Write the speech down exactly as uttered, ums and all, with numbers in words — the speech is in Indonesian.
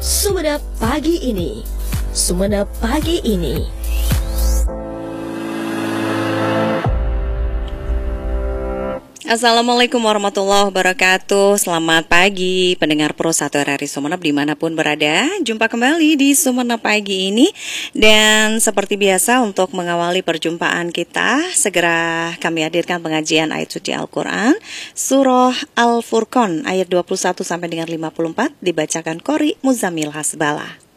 Sumenep pagi ini. Sumenep pagi ini. Assalamualaikum warahmatullahi wabarakatuh. Selamat pagi pendengar Pro satu R R I Sumenep dimanapun berada. Jumpa kembali di Sumenep pagi ini. Dan seperti biasa untuk mengawali perjumpaan kita, segera kami hadirkan pengajian ayat suci Al-Quran Surah Al-Furqan ayat dua puluh satu sampai dengan lima puluh empat, dibacakan Qori Muzammil Hasbalah.